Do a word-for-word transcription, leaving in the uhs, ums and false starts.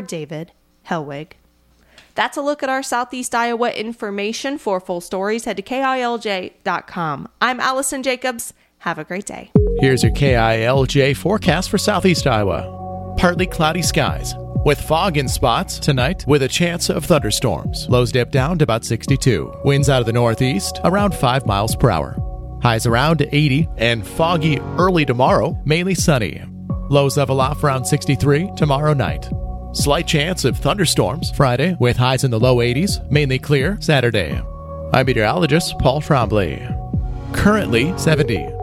David Helwig. That's a look at our Southeast Iowa information. For full stories, head to K I L J dot com. I'm Allison Jacobs. Have a great day. Here's your K I L J forecast for Southeast Iowa. Partly cloudy skies, with fog in spots tonight with a chance of thunderstorms. Lows dip down to about sixty-two. Winds out of the northeast around five miles per hour. Highs around eighty and foggy early tomorrow, mainly sunny. Lows level off around sixty-three tomorrow night. Slight chance of thunderstorms Friday with highs in the low eighties, mainly clear Saturday. I'm meteorologist Paul Trombley. Currently seventy.